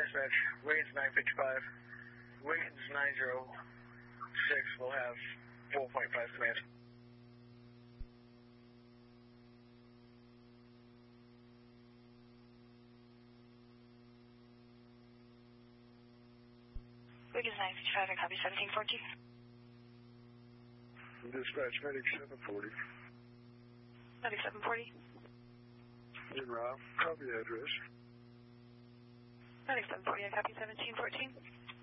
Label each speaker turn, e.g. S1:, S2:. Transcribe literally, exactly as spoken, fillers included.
S1: dispatch. Wiggins nine fifty-five. Wiggins nine zero six will have four point five command.
S2: Wiggins nine fifty-five, I copy seventeen fourteen.
S3: Dispatch, medic seven forty.
S2: Medic seven forty.
S3: In Rob, copy address.
S2: Medic seven forty, I copy seventeen fourteen.